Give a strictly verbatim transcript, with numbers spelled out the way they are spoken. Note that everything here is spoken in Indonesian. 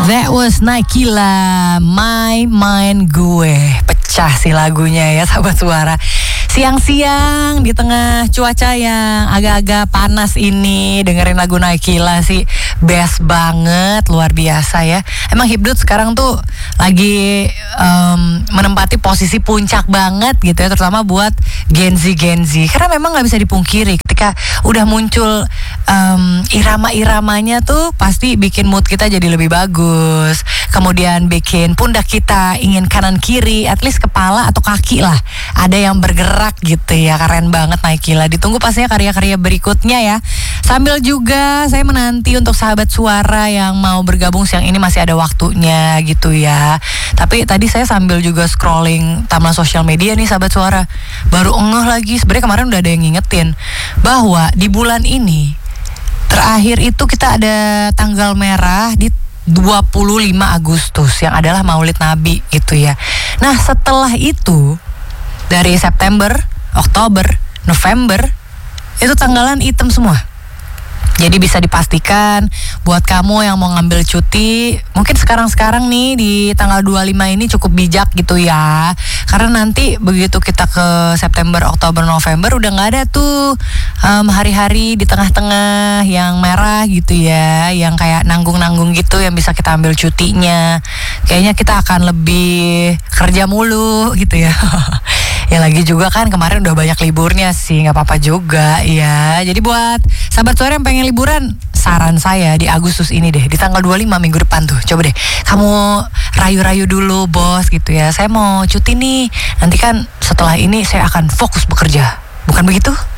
That was Naikila, My Mind Gue. Pecah sih lagunya ya sahabat suara. Siang-siang di tengah cuaca yang agak-agak panas ini, dengerin lagu Naikila sih best banget, luar biasa ya. Emang Hipdut sekarang tuh lagi um, menempati posisi puncak banget gitu ya, terutama buat Gen Z Gen Z. Karena memang nggak bisa dipungkiri ketika udah muncul um, irama-iramanya tuh pasti bikin mood kita jadi lebih bagus. Kemudian bikin pundak kita ingin kanan kiri, at least kepala atau kaki lah ada yang bergerak gitu ya. Keren banget Naikila. Ditunggu pastinya karya-karya berikutnya ya. Sambil juga saya menanti untuk sahabat suara yang mau bergabung siang ini, masih ada waktunya gitu ya. Tapi tadi saya sambil juga scrolling taman sosial media nih sahabat suara, baru ngeh lagi. Sebenarnya kemarin udah ada yang ngingetin bahwa di bulan ini terakhir itu kita ada tanggal merah di dua puluh lima Agustus yang adalah Maulid Nabi gitu ya. Nah setelah itu dari September, Oktober, November itu tanggalan hitam semua. Jadi bisa dipastikan buat kamu yang mau ngambil cuti, mungkin sekarang-sekarang nih di tanggal dua puluh lima ini cukup bijak gitu ya. Karena nanti begitu kita ke September, Oktober, November udah gak ada tuh um, hari-hari di tengah-tengah yang merah gitu ya, yang kayak nanggung-nanggung gitu yang bisa kita ambil cutinya. Kayaknya kita akan lebih kerja mulu gitu ya. Ya lagi juga kan kemarin udah banyak liburnya sih, nggak apa-apa juga ya. Jadi buat sahabat suara yang pengen liburan, saran saya di Agustus ini deh, di tanggal dua puluh lima minggu depan tuh, coba deh kamu rayu-rayu dulu bos gitu ya. Saya mau cuti nih, nanti kan setelah ini saya akan fokus bekerja, bukan begitu?